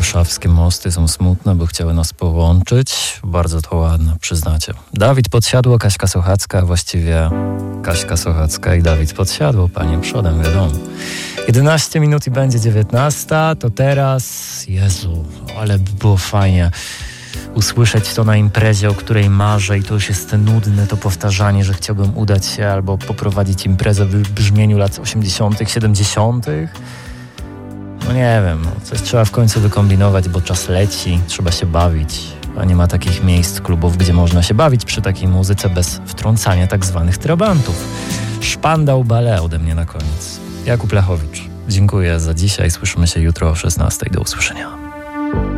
warszawskie mosty są smutne, bo chciały nas połączyć. Bardzo to ładne, przyznacie. Dawid Podsiadło, Kaśka Sochacka, właściwie Kaśka Sochacka i Dawid Podsiadło, panie przodem, wiadomo. 11 minut i będzie 19, to teraz, Jezu, ale by było fajnie usłyszeć to na imprezie, o której marzę i to już jest nudne, to powtarzanie, że chciałbym udać się albo poprowadzić imprezę w brzmieniu lat 80., 70. No nie wiem, coś trzeba w końcu wykombinować, bo czas leci, trzeba się bawić, a nie ma takich miejsc, klubów, gdzie można się bawić przy takiej muzyce bez wtrącania tak zwanych trabantów. Szpandał Ballet ode mnie na koniec. Jakub Lechowicz, dziękuję za dzisiaj, słyszymy się jutro o 16:00. Do usłyszenia.